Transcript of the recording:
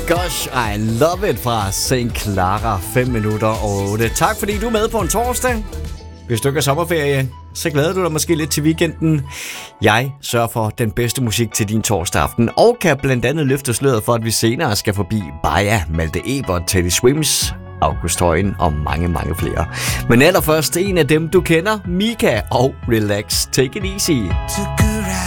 Gosh, I love it fra St. Clara, 5 minutter og 8. Tak fordi du er med på en torsdag. Hvis du ikke har sommerferie, så glæder du dig måske lidt til weekenden. Jeg sørger for den bedste musik til din torsdag aften, og kan blandt andet løfte sløret for, at vi senere skal forbi Baja, Malte Ebert, Teddy Swims, August Højen og mange, mange flere. Men allerførst en af dem, du kender, Mika og Relax. Take it easy.